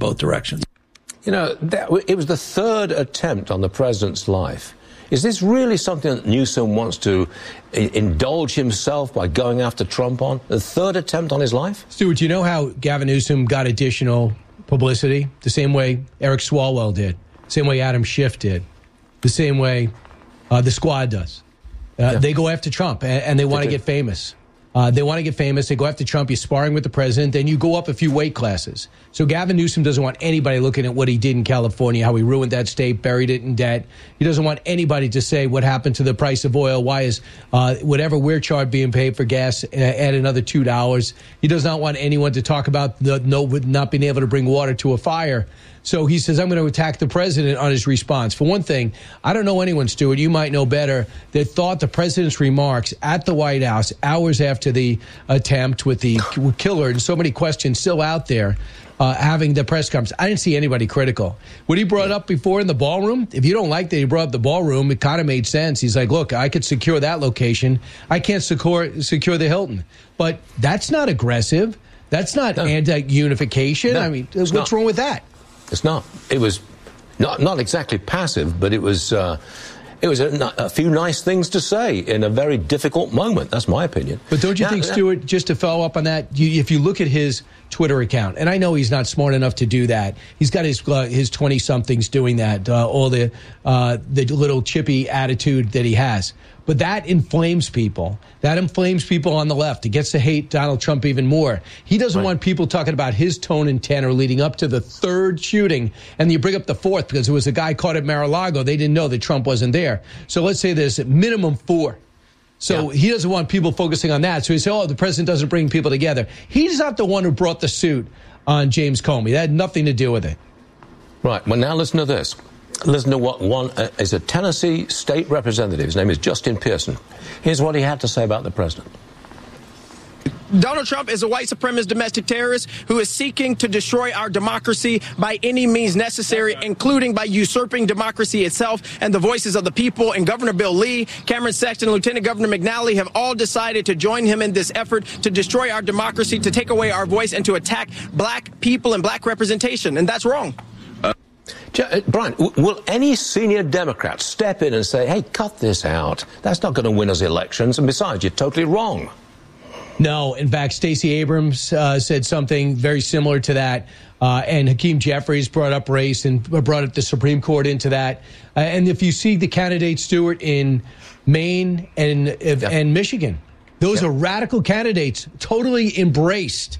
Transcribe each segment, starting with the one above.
both directions. You know, it was the third attempt on the president's life. Is this really something that Newsom wants to indulge himself by going after Trump on? The third attempt on his life? Stuart, you know how Gavin Newsom got additional publicity? The same way Eric Swalwell did. The same way Adam Schiff did. The same way the Squad does. They go after Trump, and they want to get famous. They want to get famous. They go after Trump. You're sparring with the president. Then you go up a few weight classes. So Gavin Newsom doesn't want anybody looking at what he did in California, how he ruined that state, buried it in debt. He doesn't want anybody to say what happened to the price of oil. Why is whatever we're charged being paid for gas add another $2? He does not want anyone to talk about not being able to bring water to a fire. So he says, I'm going to attack the president on his response. For one thing, I don't know anyone, Stuart, you might know better, that thought the president's remarks at the White House hours after the attempt with the killer, and so many questions still out there, having the press conference. I didn't see anybody critical. What he brought up before in the ballroom, if you don't like that he brought up the ballroom, it kind of made sense. He's like, look, I could secure that location. I can't secure the Hilton. But that's not aggressive. That's not anti-unification. I mean, what's wrong with that? It's not. It was not exactly passive, but it was a few nice things to say in a very difficult moment. That's my opinion. But don't you think, Stuart, just to follow up on that, if you look at his Twitter account, and I know he's not smart enough to do that. He's got his 20-somethings doing that, all the little chippy attitude that he has. But that inflames people. That inflames people on the left. It gets to hate Donald Trump even more. He doesn't want people talking about his tone and tenor leading up to the third shooting. And you bring up the fourth because there was a guy caught at Mar-a-Lago. They didn't know that Trump wasn't there. So let's say there's minimum 4. So he doesn't want people focusing on that. So he said, the president doesn't bring people together. He's not the one who brought the suit on James Comey. That had nothing to do with it. Right. Well, now listen to this. Listen to what one is a Tennessee state representative. His name is Justin Pearson. Here's what he had to say about the president. Donald Trump is a white supremacist domestic terrorist who is seeking to destroy our democracy by any means necessary, including by usurping democracy itself and the voices of the people. And Governor Bill Lee, Cameron Sexton, and Lieutenant Governor McNally have all decided to join him in this effort to destroy our democracy, to take away our voice, and to attack black people and black representation. And that's wrong. Brian, will any senior Democrat step in and say, hey, cut this out? That's not going to win us elections. And besides, you're totally wrong. No. In fact, Stacey Abrams said something very similar to that. And Hakeem Jeffries brought up race and brought up the Supreme Court into that. And if you see the candidates, Stuart, in Maine and Michigan, those are radical candidates, totally embraced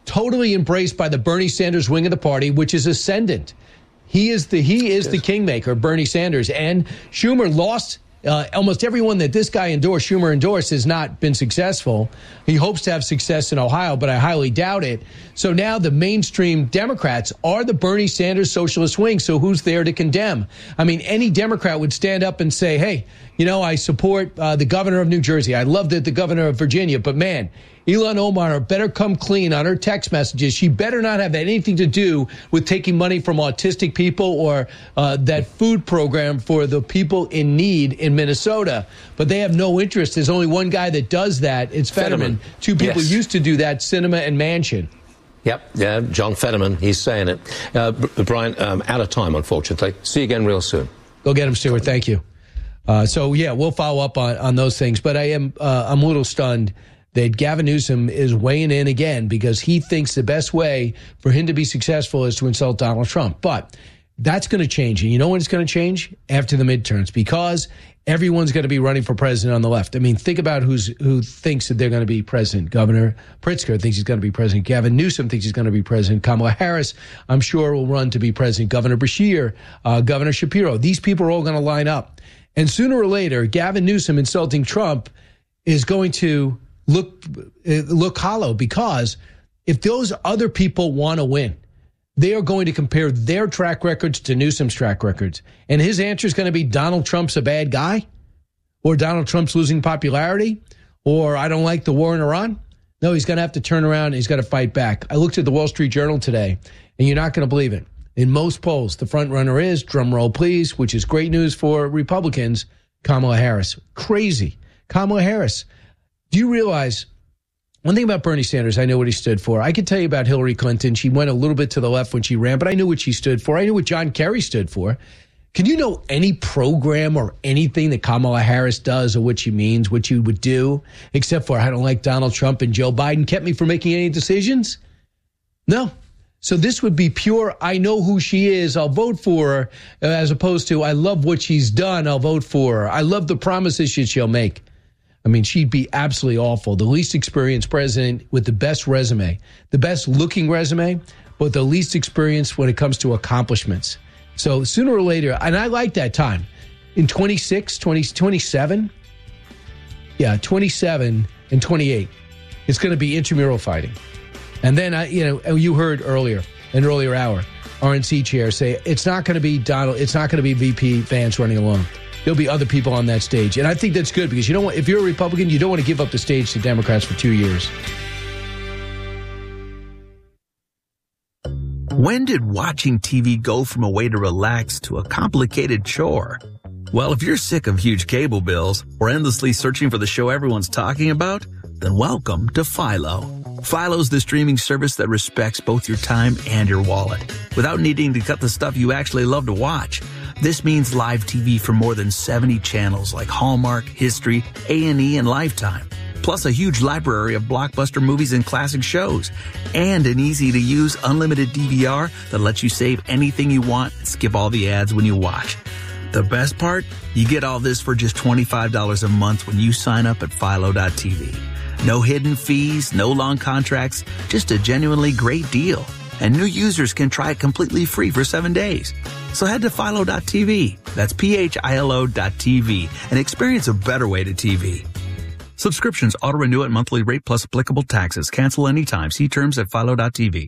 by the Bernie Sanders wing of the party, which is ascendant. He is the kingmaker, Bernie Sanders. And Schumer lost almost everyone that this guy Schumer endorsed, has not been successful. He hopes to have success in Ohio, but I highly doubt it. So now the mainstream Democrats are the Bernie Sanders socialist wing. So who's there to condemn? I mean, any Democrat would stand up and say, hey, I support the governor of New Jersey. I love the governor of Virginia. But, man, Ilhan Omar better come clean on her text messages. She better not have anything to do with taking money from autistic people or that food program for the people in need in Minnesota. But they have no interest. There's only one guy that does that. It's Fetterman. Two people used to do that, Sinema and Manchin. Yep, yeah, John Fetterman, he's saying it. Brian, out of time, unfortunately. See you again real soon. Go get him, Stuart. Thank you. We'll follow up on those things. But I'm a little stunned that Gavin Newsom is weighing in again because he thinks the best way for him to be successful is to insult Donald Trump. But that's going to change. And you know when it's going to change? After the midterms, because everyone's going to be running for president on the left. I mean, think about who thinks that they're going to be president. Governor Pritzker thinks he's going to be president. Gavin Newsom thinks he's going to be president. Kamala Harris, I'm sure, will run to be president. Governor Beshear, Governor Shapiro. These people are all going to line up. And sooner or later, Gavin Newsom insulting Trump is going to look hollow, because if those other people want to win, they are going to compare their track records to Newsom's track records. And his answer is going to be Donald Trump's a bad guy, or Donald Trump's losing popularity, or I don't like the war in Iran. No, he's going to have to turn around and he's got to fight back. I looked at the Wall Street Journal today, and you're not going to believe it. In most polls, the front runner is, drum roll please, which is great news for Republicans, Kamala Harris. Crazy. Kamala Harris. Do you realize one thing about Bernie Sanders, I know what he stood for. I could tell you about Hillary Clinton. She went a little bit to the left when she ran, but I knew what she stood for. I knew what John Kerry stood for. Can you know any program or anything that Kamala Harris does or what she means, what you would do, except for I don't like Donald Trump and Joe Biden kept me from making any decisions? No. So this would be pure, I know who she is, I'll vote for her, as opposed to I love what she's done, I'll vote for her. I love the promises she'll make. I mean, she'd be absolutely awful. The least experienced president with the best resume, the best looking resume, but the least experience when it comes to accomplishments. So sooner or later, and I like that time, in 27 and 28, it's going to be intramural fighting. And then, you heard earlier, an earlier hour, RNC chair say, it's not going to be Donald, it's not going to be VP Vance running alone. There'll be other people on that stage. And I think that's good because if you're a Republican, you don't want to give up the stage to Democrats for 2 years. When did watching TV go from a way to relax to a complicated chore? Well, if you're sick of huge cable bills or endlessly searching for the show everyone's talking about, then welcome to Philo. Philo's the streaming service that respects both your time and your wallet without needing to cut the stuff you actually love to watch. This means live TV for more than 70 channels like Hallmark, History, A&E, and Lifetime. Plus a huge library of blockbuster movies and classic shows. And an easy-to-use unlimited DVR that lets you save anything you want and skip all the ads when you watch. The best part? You get all this for just $25 a month when you sign up at Philo.tv. No hidden fees, no long contracts, just a genuinely great deal. And new users can try it completely free for 7 days. So head to Philo.tv, that's PHILO.tv, and experience a better way to TV. Subscriptions auto-renew at monthly rate plus applicable taxes. Cancel anytime. See terms at Philo.tv.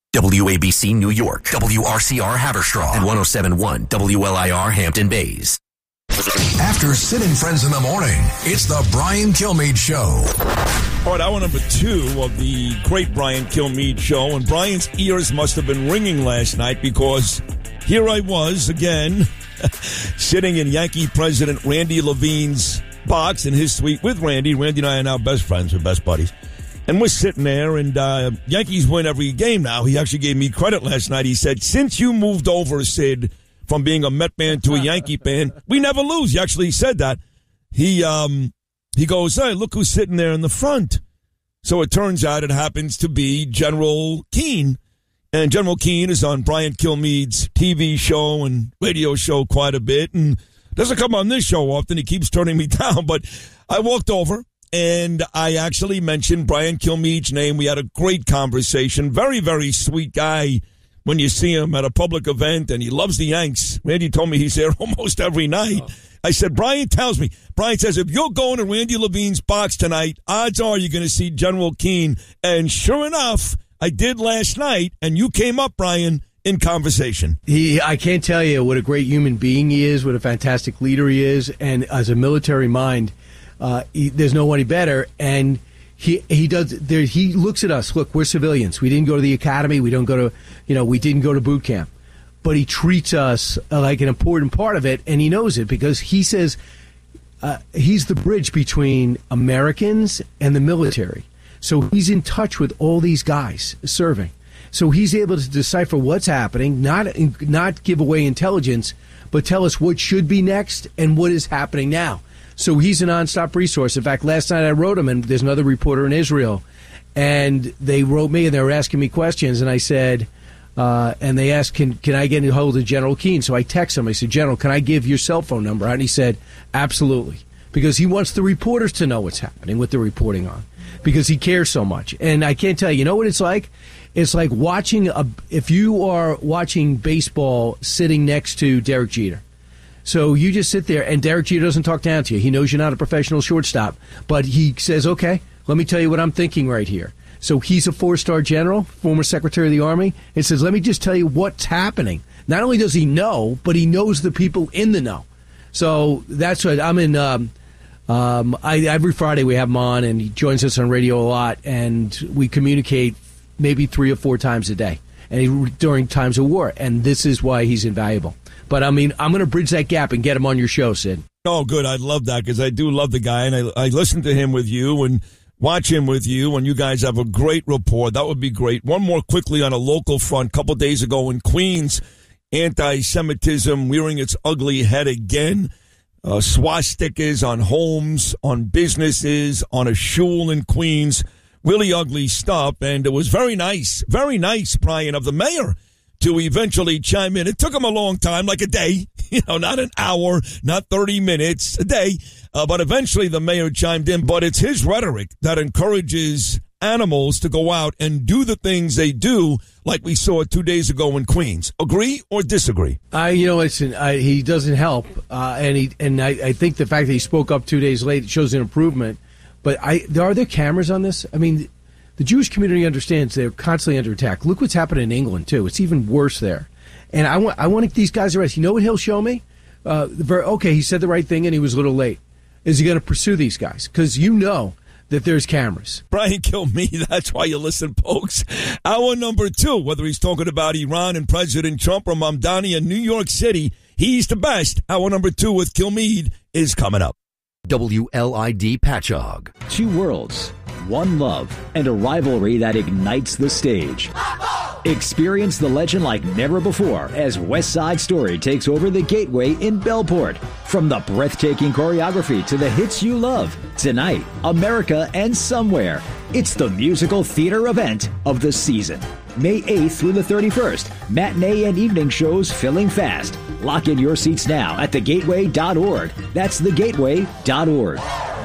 WABC New York, WRCR Haverstraw, and 107.1 WLIR Hampton Bays. After Sid and Friends in the Morning, it's the Brian Kilmeade Show. All right, hour number 2 of the great Brian Kilmeade Show. And Brian's ears must have been ringing last night because here I was again, sitting in Yankee President Randy Levine's box in his suite with Randy. Randy and I are now best friends. We're best buddies. And we're sitting there, and Yankees win every game now. He actually gave me credit last night. He said, since you moved over, Sid, from being a Met fan to a Yankee fan, we never lose. He actually said that. He goes, hey, look who's sitting there in the front. So it turns out it happens to be General Keane. And General Keane is on Brian Kilmeade's TV show and radio show quite a bit, and doesn't come on this show often. He keeps turning me down. But I walked over, and I actually mentioned Brian Kilmeade's name. We had a great conversation. Very, very sweet guy when you see him at a public event, and he loves the Yanks. Randy told me he's there almost every night. I said, Brian says, if you're going to Randy Levine's box tonight, odds are you're going to see General Keane. And sure enough, I did last night, and you came up, Brian, in conversation. I can't tell you what a great human being he is, what a fantastic leader he is, and as a military mind, there's nobody better. And he looks at us. Look, we're civilians. We didn't go to the academy. We didn't go to boot camp. But he treats us like an important part of it, and he knows it because he says he's the bridge between Americans and the military. So he's in touch with all these guys serving. So he's able to decipher what's happening, not give away intelligence, but tell us what should be next and what is happening now. So he's a nonstop resource. In fact, last night I wrote him, and there's another reporter in Israel, and they wrote me and they were asking me questions, and I said, and they asked, can I get a hold of General Keane? So I text him. I said, General, can I give your cell phone number? And he said, absolutely, because he wants the reporters to know what's happening, what they're reporting on, because he cares so much. And I can't tell you, you know what it's like? It's like if you are watching baseball sitting next to Derek Jeter. So you just sit there, and Derek Jeter doesn't talk down to you. He knows you're not a professional shortstop, but he says, okay, let me tell you what I'm thinking right here. So he's a 4-star general, former Secretary of the Army, and says, let me just tell you what's happening. Not only does he know, but he knows the people in the know. So that's what I'm in. Every Friday we have him on, and he joins us on radio a lot, and we communicate maybe 3 or 4 times a day, and during times of war. And this is why he's invaluable. But, I mean, I'm going to bridge that gap and get him on your show, Sid. Oh, good. I love that because I do love the guy, and I listened to him with you, and watch him with you, and you guys have a great rapport. That would be great. One more quickly on a local front. A couple days ago in Queens, anti-Semitism rearing its ugly head again. Swastikas on homes, on businesses, on a shul in Queens. Really ugly stuff. And it was very nice, Brian, of the mayor to eventually chime in. It took him a long time, like a day, not an hour, not 30 minutes, a day. But eventually the mayor chimed in. But it's his rhetoric that encourages animals to go out and do the things they do, like we saw 2 days ago in Queens. Agree or disagree? Listen, he doesn't help. And I think the fact that he spoke up 2 days late shows an improvement. But are there cameras on this? I mean, the Jewish community understands they're constantly under attack. Look what's happened in England, too. It's even worse there. And I want these guys arrested. You know what he'll show me? Okay, he said the right thing and he was a little late. Is he going to pursue these guys? Because you know that there's cameras. Brian Kilmeade, that's why you listen, folks. Hour number 2, whether he's talking about Iran and President Trump or Mamdani in New York City, he's the best. Hour number 2 with Kilmeade is coming up. WLID Patchogue. Two worlds, one love, and a rivalry that ignites the stage. Experience the legend like never before as West Side Story takes over the Gateway in Bellport. From the breathtaking choreography to the hits you love, tonight, America and Somewhere. It's the musical theater event of the season. May 8th through the 31st. Matinee and evening shows filling fast. Lock in your seats now at thegateway.org. That's thegateway.org.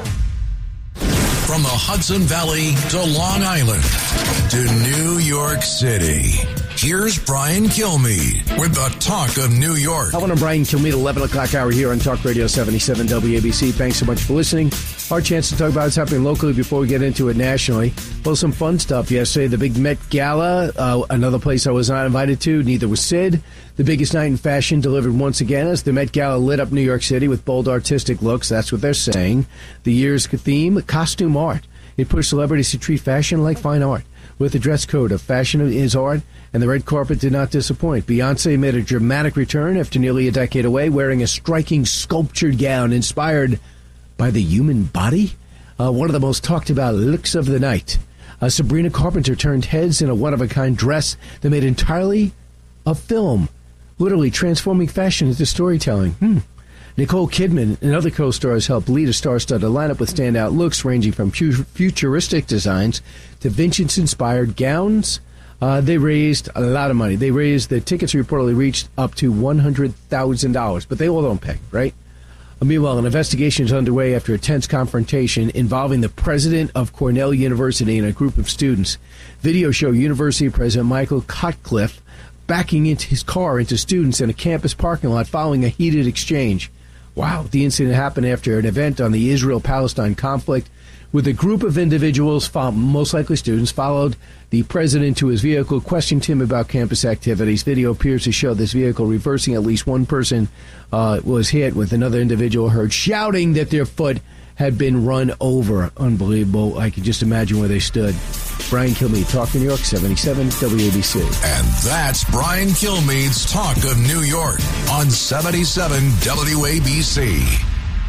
From the Hudson Valley to Long Island to New York City, here's Brian Kilmeade with the Talk of New York. I want to Brian Kilmeade, 11 o'clock hour here on Talk Radio 77 WABC. Thanks so much for listening. Our chance to talk about what's happening locally before we get into it nationally. Well, some fun stuff yesterday. The big Met Gala, another place I was not invited to. Neither was Sid. The biggest night in fashion delivered once again as the Met Gala lit up New York City with bold artistic looks. That's what they're saying. The year's theme, costume art. It pushed celebrities to treat fashion like fine art. With the dress code of fashion is art, and the red carpet did not disappoint. Beyoncé made a dramatic return after nearly a decade away, wearing a striking sculptured gown inspired by the human body. One of the most talked about looks of the night. Sabrina Carpenter turned heads in a one-of-a-kind dress that made entirely a film, literally transforming fashion into storytelling. Nicole Kidman and other co-stars helped lead a star-studded lineup with standout looks ranging from futuristic designs to vintage-inspired gowns. They raised a lot of money. The tickets reportedly reached up to $100,000, but they all don't pay, right? Meanwhile, an investigation is underway after a tense confrontation involving the president of Cornell University and a group of students. Videos show University President Michael Cutcliffe backing into his car into students in a campus parking lot following a heated exchange. Wow, the incident happened after an event on the Israel-Palestine conflict, with a group of individuals, most likely students, followed the president to his vehicle, questioned him about campus activities. Video appears to show this vehicle reversing. At least one person was hit, with another individual heard shouting that their foot had been run over. Unbelievable. I can just imagine where they stood. Brian Kilmeade, Talk New York, 77 WABC. And that's Brian Kilmeade's Talk of New York on 77 WABC.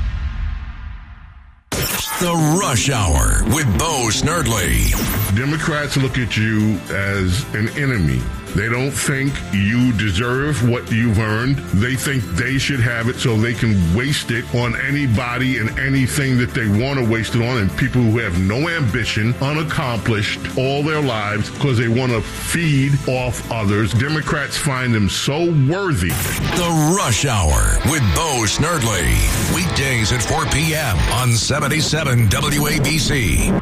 The Rush Hour with Bo Snerdley. Democrats look at you as an enemy. They don't think you deserve what you've earned. They think they should have it so they can waste it on anybody and anything that they want to waste it on, and people who have no ambition, unaccomplished all their lives because they want to feed off others. Democrats find them so worthy. The Rush Hour with Bo Snerdley. Weekdays at 4 p.m. on 77 WABC.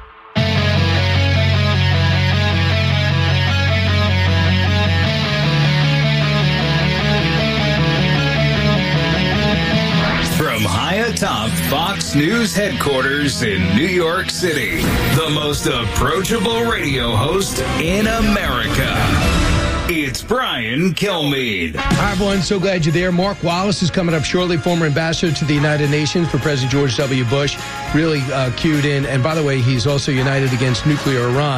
High atop Fox News headquarters in New York City, the most approachable radio host in America. It's Brian Kilmeade. Hi, everyone. So glad you're there. Mark Wallace is coming up shortly, former ambassador to the United Nations for President George W. Bush. Really cued in. And by the way, he's also united against nuclear Iran.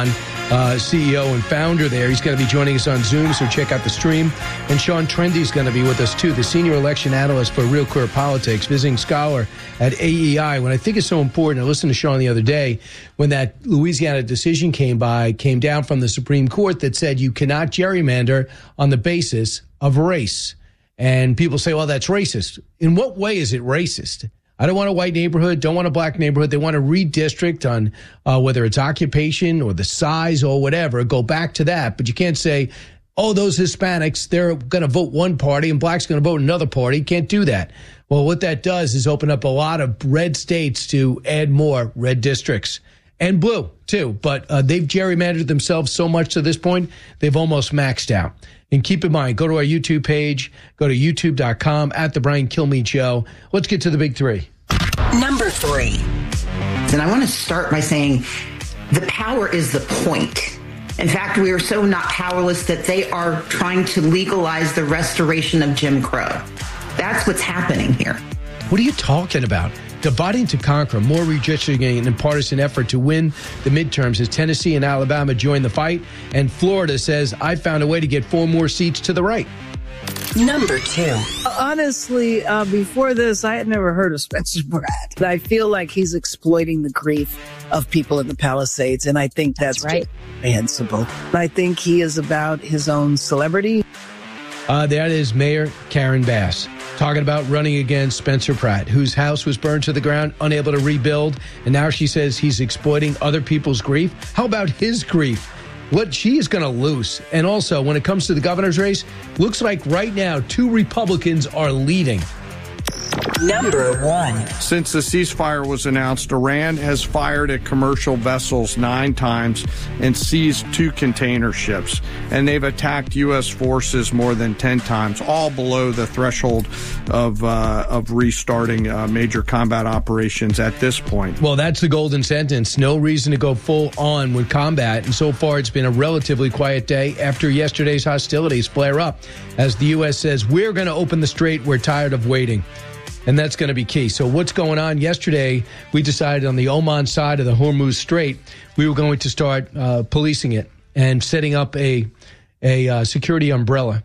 CEO and founder there. He's going to be joining us on Zoom, so check out the stream. And Sean Trendy's going to be with us, too, the senior election analyst for Real Clear Politics, visiting scholar at AEI. When I think it's so important, I listened to Sean the other day when that Louisiana decision came down from the Supreme Court that said you cannot gerrymander on the basis of race. And people say, well, that's racist. In what way is it racist? I don't want a white neighborhood, don't want a black neighborhood. They want to redistrict on whether it's occupation or the size or whatever. Go back to that. But you can't say, oh, those Hispanics, they're going to vote one party and blacks going to vote another party. You can't do that. Well, what that does is open up a lot of red states to add more red districts. And blue, too. But they've gerrymandered themselves so much to this point, they've almost maxed out. And keep in mind, go to our YouTube page, go to youtube.com at The Brian Kilmeade Show. Let's get to the big three. Number 3. And I want to start by saying the power is the point. In fact, we are so not powerless that they are trying to legalize the restoration of Jim Crow. That's what's happening here. What are you talking about? Dividing to conquer, more redistricting and partisan effort to win the midterms as Tennessee and Alabama join the fight. And Florida says, I found a way to get 4 more seats to the right. Number 2. Honestly, before this, I had never heard of Spencer Pratt. I feel like he's exploiting the grief of people in the Palisades, and I think that's right. Reprehensible. I think he is about his own celebrity. That is Mayor Karen Bass talking about running against Spencer Pratt, whose house was burned to the ground, unable to rebuild. And now she says he's exploiting other people's grief. How about his grief? What she is going to lose. And also, when it comes to the governor's race, looks like right now 2 Republicans are leading. Number 1. Since the ceasefire was announced, Iran has fired at commercial vessels 9 times and seized 2 container ships. And they've attacked U.S. forces more than 10 times, all below the threshold of restarting major combat operations at this point. Well, that's the golden sentence. No reason to go full on with combat. And so far, it's been a relatively quiet day after yesterday's hostilities flare up. As the U.S. says, we're going to open the strait. We're tired of waiting. And that's going to be key. So what's going on? Yesterday, we decided on the Oman side of the Hormuz Strait, we were going to start policing it and setting up a security umbrella.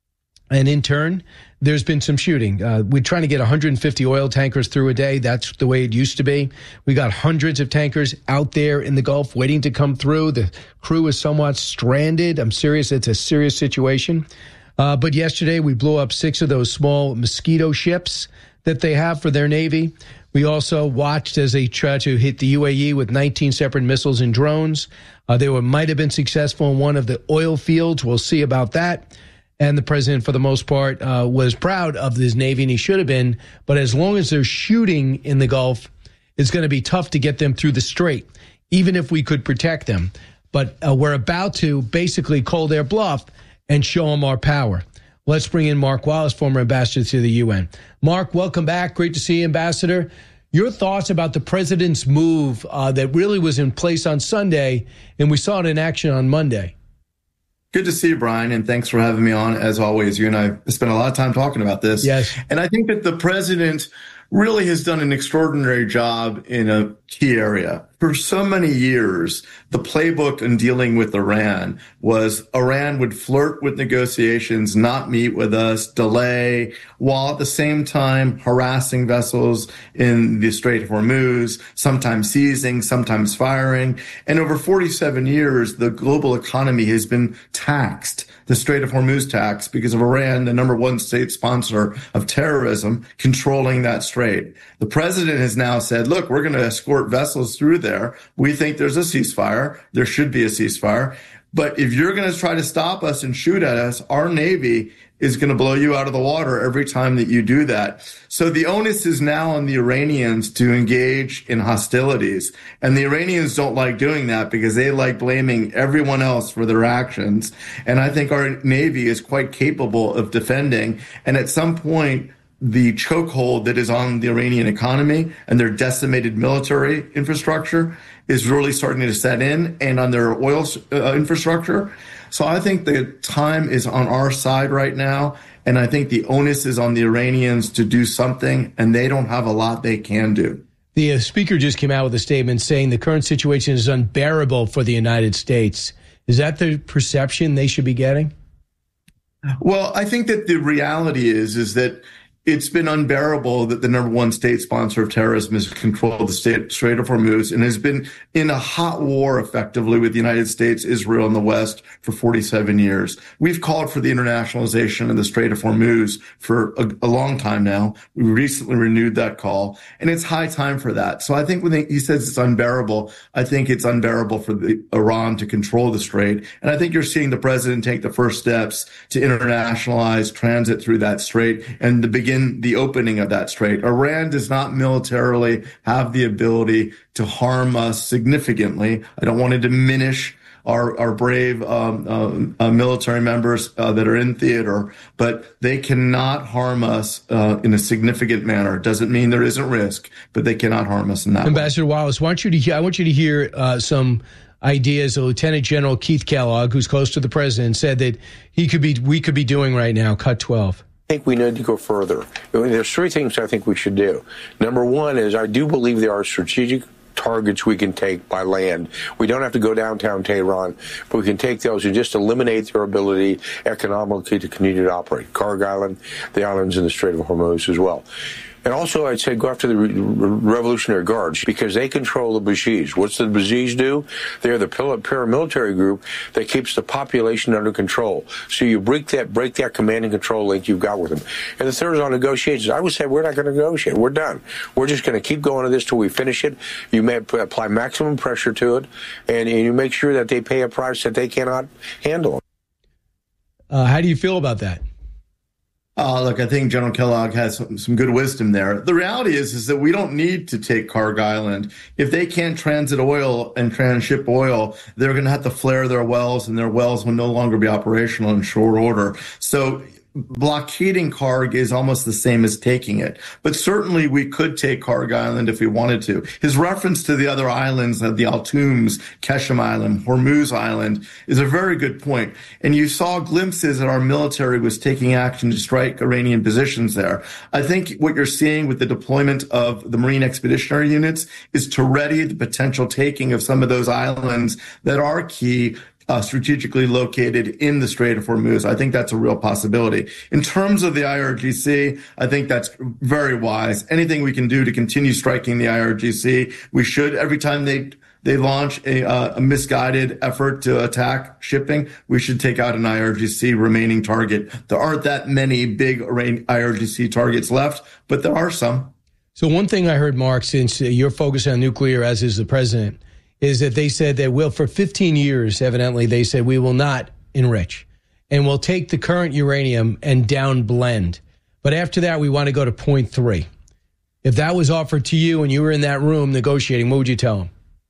And in turn, there's been some shooting. We're trying to get 150 oil tankers through a day. That's the way it used to be. We got hundreds of tankers out there in the Gulf waiting to come through. The crew is somewhat stranded. I'm serious. It's a serious situation. But yesterday, we blew up 6 of those small Mosquito ships that they have for their Navy. We also watched as they tried to hit the UAE with 19 separate missiles and drones. They might have been successful in one of the oil fields. We'll see about that. And the president, for the most part, was proud of his Navy, and he should have been. But as long as they're shooting in the Gulf, it's going to be tough to get them through the strait, even if we could protect them. But we're about to basically call their bluff and show them our power. Let's bring in Mark Wallace, former ambassador to the UN. Mark, welcome back. Great to see you, Ambassador. Your thoughts about the president's move that really was in place on Sunday, and we saw it in action on Monday. Good to see you, Brian, and thanks for having me on. As always, you and I spent a lot of time talking about this. Yes. And I think that the president really has done an extraordinary job in a key area. For so many years, the playbook in dealing with Iran was Iran would flirt with negotiations, not meet with us, delay, while at the same time harassing vessels in the Strait of Hormuz, sometimes seizing, sometimes firing. And over 47 years, the global economy has been taxed, the Strait of Hormuz tax, because of Iran, the number 1 state sponsor of terrorism, controlling that strait. The president has now said, look, we're going to escort vessels through there. We think there's a ceasefire. There should be a ceasefire. But if you're going to try to stop us and shoot at us, our Navy is going to blow you out of the water every time that you do that. So the onus is now on the Iranians to engage in hostilities. And the Iranians don't like doing that because they like blaming everyone else for their actions. And I think our Navy is quite capable of defending. And at some point, the chokehold that is on the Iranian economy and their decimated military infrastructure is really starting to set in, and on their oil infrastructure. So I think the time is on our side right now, and I think the onus is on the Iranians to do something, and they don't have a lot they can do. The speaker just came out with a statement saying the current situation is unbearable for the United States. Is that the perception they should be getting? Well, I think that the reality is that it's been unbearable that the number one state sponsor of terrorism has controlled the Strait of Hormuz and has been in a hot war effectively with the United States, Israel, and the West for 47 years. We've called for the internationalization of the Strait of Hormuz for a long time now. We recently renewed that call, and it's high time for that. So I think when he says it's unbearable, I think it's unbearable for Iran to control the strait. And I think you're seeing the president take the first steps to internationalize transit through that strait and to begin the opening of that strait. Iran does not militarily have the ability to harm us significantly. I don't want to diminish our brave military members that are in theater, but they cannot harm us in a significant manner. It doesn't mean there isn't risk, but they cannot harm us in that Ambassador way. Wallace, I want you to hear some ideas that Lieutenant General Keith Kellogg, who's close to the president, said that we could be doing right now, cut 12. I think we need to go further. There's three things I think we should do. Number one is I do believe there are strategic targets we can take by land. We don't have to go downtown Tehran, but we can take those and just eliminate their ability economically to continue to operate. Karg Island, the islands in the Strait of Hormuz as well. And also, I'd say go after the Revolutionary Guards because they control the Basij. What's the Basij do? They're the paramilitary group that keeps the population under control. So you break that command and control link you've got with them. And the third is on negotiations. I would say we're not going to negotiate. We're done. We're just going to keep going to this till we finish it. You may apply maximum pressure to it, and you make sure that they pay a price that they cannot handle. How do you feel about that? Look, I think General Kellogg has some good wisdom there. The reality is that we don't need to take Karg Island. If they can't transit oil and transship oil, they're going to have to flare their wells, and their wells will no longer be operational in short order. So blockading Karg is almost the same as taking it. But certainly we could take Karg Island if we wanted to. His reference to the other islands, the Altums, Keshem Island, Hormuz Island, is a very good point. And you saw glimpses that our military was taking action to strike Iranian positions there. I think what you're seeing with the deployment of the Marine Expeditionary Units is to ready the potential taking of some of those islands that are key strategically located in the Strait of Hormuz. I think that's a real possibility. In terms of the IRGC, I think that's very wise. Anything we can do to continue striking the IRGC, we should. Every time they launch a misguided effort to attack shipping, we should take out an IRGC remaining target. There aren't that many big IRGC targets left, but there are some. So one thing I heard, Mark, since you're focused on nuclear, as is the president, is that they said that for 15 years, evidently, they said we will not enrich. And we'll take the current uranium and down blend. But after that, we want to go to 0.3. If that was offered to you and you were in that room negotiating, what would you tell them?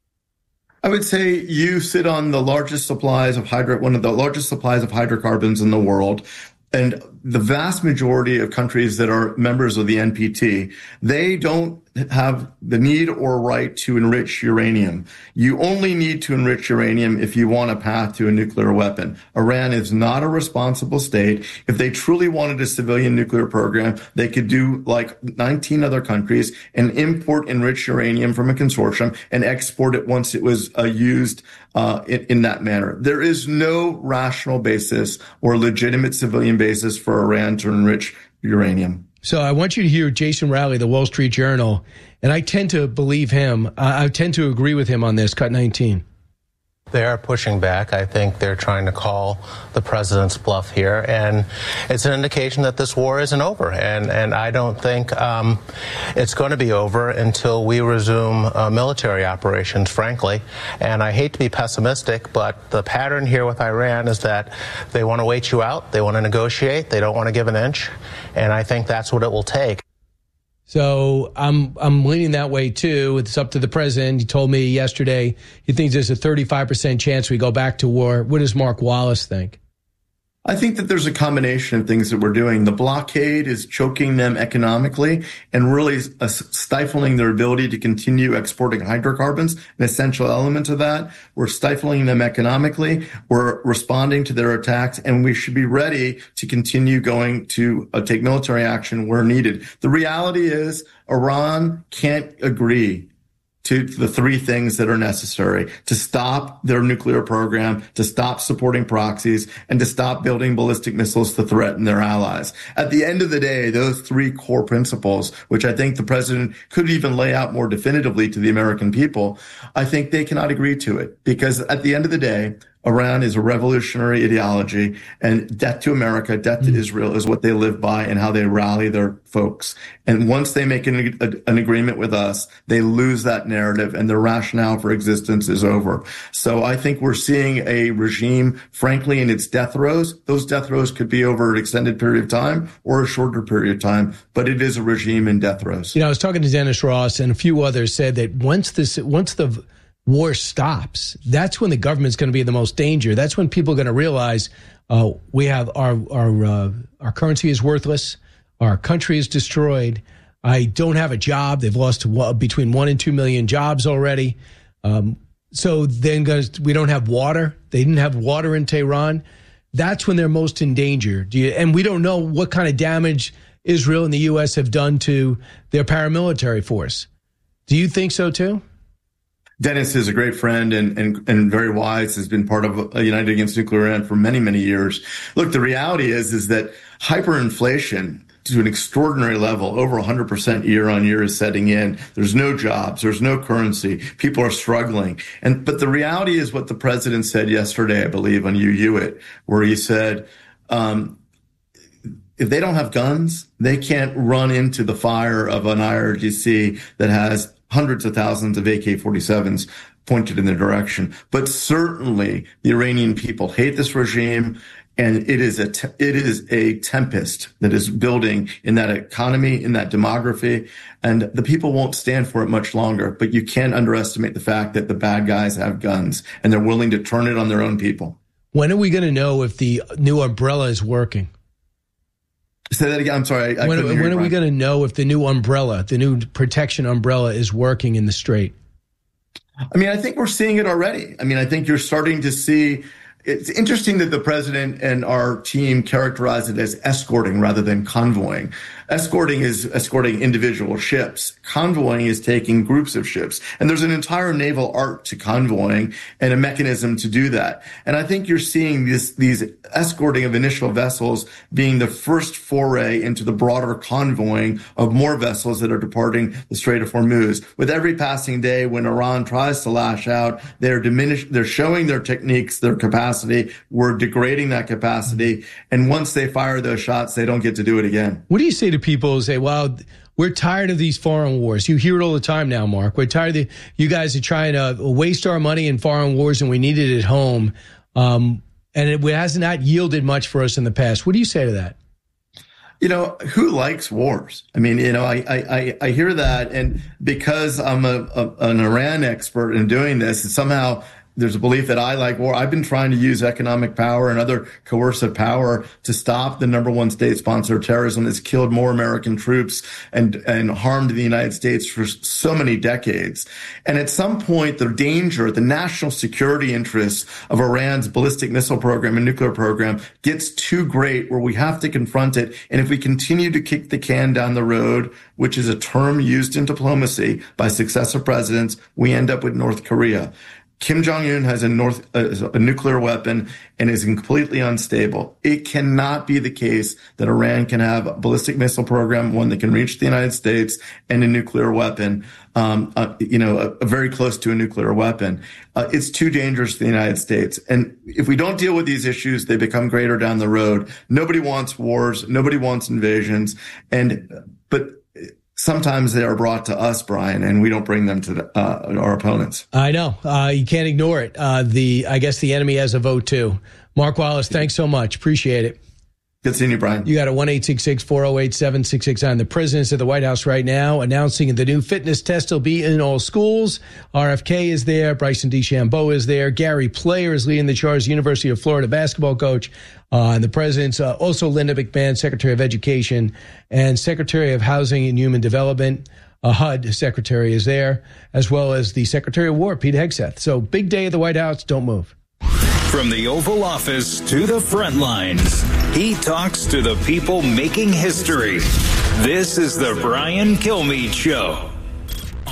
I would say you sit on the largest supplies of one of the largest supplies of hydrocarbons in the world. And the vast majority of countries that are members of the NPT, they don't have the need or right to enrich uranium. You only need to enrich uranium if you want a path to a nuclear weapon. Iran is not a responsible state. If they truly wanted a civilian nuclear program, they could do like 19 other countries and import enriched uranium from a consortium and export it once it was used in that manner. There is no rational basis or legitimate civilian basis for Iran to enrich uranium. So I want you to hear Jason Rowley, the Wall Street Journal, and I tend to believe him. I tend to agree with him on this, cut 19. They are pushing back. I think they're trying to call the president's bluff here, and it's an indication that this war isn't over. And I don't think it's going to be over until we resume military operations, frankly. And I hate to be pessimistic, but the pattern here with Iran is that they want to wait you out, they want to negotiate, they don't want to give an inch, and I think that's what it will take. So I'm leaning that way, too. It's up to the president. He told me yesterday he thinks there's a 35% chance we go back to war. What does Mark Wallace think? I think that there's a combination of things that we're doing. The blockade is choking them economically and really stifling their ability to continue exporting hydrocarbons, an essential element of that. We're stifling them economically. We're responding to their attacks, and we should be ready to continue going to take military action where needed. The reality is Iran can't agree to the three things that are necessary to stop their nuclear program, to stop supporting proxies, and to stop building ballistic missiles to threaten their allies. At the end of the day, those three core principles, which I think the president could even lay out more definitively to the American people, I think they cannot agree to it. Because at the end of the day, Iran is a revolutionary ideology, and death to America, death to Israel is what they live by and how they rally their folks. And once they make an agreement with us, they lose that narrative and their rationale for existence is over. So I think we're seeing a regime, frankly, in its death throes. Those death throes could be over an extended period of time or a shorter period of time, but it is a regime in death throes. You know, I was talking to Dennis Ross, and a few others said that once the war stops, that's when the government's going to be in the most danger. That's when people are going to realize we have our currency is worthless, our country is destroyed. I don't have a job. They've lost between 1 and 2 million jobs already. So then we don't have water. They didn't have water in Tehran. That's when they're most in danger. And we don't know what kind of damage Israel and the U.S. have done to their paramilitary force. Do you think so too? Dennis is a great friend and very wise, has been part of United Against Nuclear Iran for many, many years. Look, the reality is that hyperinflation to an extraordinary level, over 100% year on year, is setting in. There's no jobs. There's no currency. People are struggling. But the reality is what the president said yesterday, I believe, on Hewitt, where he said, if they don't have guns, they can't run into the fire of an IRGC that has hundreds of thousands of AK-47s pointed in their direction. But certainly the Iranian people hate this regime, and it is a tempest that is building in that economy, in that demography, and the people won't stand for it much longer. But you can't underestimate the fact that the bad guys have guns, and they're willing to turn it on their own people. When are we going to know if the new umbrella is working? Say that again. I'm sorry. When are we going to know if the new umbrella, the new protection umbrella, is working in the Strait? I mean, I think we're seeing it already. I mean, I think you're starting to see. It's interesting that the president and our team characterize it as escorting rather than convoying. Escorting is escorting individual ships. Convoying is taking groups of ships. And there's an entire naval art to convoying and a mechanism to do that. And I think you're seeing these escorting of initial vessels being the first foray into the broader convoying of more vessels that are departing the Strait of Hormuz. With every passing day, when Iran tries to lash out, they're showing their techniques, their capacity. We're degrading that capacity. And once they fire those shots, they don't get to do it again. What do you say to people who say, well, we're tired of these foreign wars? You hear it all the time now, Mark. We're tired of you guys are trying to waste our money in foreign wars, and we need it at home. And it has not yielded much for us in the past. What do you say to that? You know, who likes wars? I mean, you know, I hear that, and because I'm an Iran expert in doing this, and somehow there's a belief that I like war. I've been trying to use economic power and other coercive power to stop the number one state sponsor of terrorism that's killed more American troops and harmed the United States for so many decades. And at some point, the danger, the national security interests of Iran's ballistic missile program and nuclear program gets too great where we have to confront it. And if we continue to kick the can down the road, which is a term used in diplomacy by successive presidents, we end up with North Korea. Kim Jong-un has a nuclear weapon and is completely unstable. It cannot be the case that Iran can have a ballistic missile program, one that can reach the United States, and a nuclear weapon, very close to a nuclear weapon. It's too dangerous to the United States. And if we don't deal with these issues, they become greater down the road. Nobody wants wars. Nobody wants invasions. But sometimes they are brought to us, Brian, and we don't bring them to our opponents. I know. You can't ignore it. I guess the enemy has a vote, too. Mark Wallace, thanks so much. Appreciate it. Good seeing you, Brian. You got a 1-866-408-7669. The president's at the White House right now announcing the new fitness test will be in all schools. RFK is there. Bryson DeChambeau is there. Gary Player is leading the charge, University of Florida basketball coach. And the president's also Linda McMahon, Secretary of Education, and Secretary of Housing and Human Development. HUD secretary is there, as well as the Secretary of War, Pete Hegseth. So big day at the White House. Don't move. From the Oval Office to the front lines, he talks to the people making history. This is the Brian Kilmeade Show.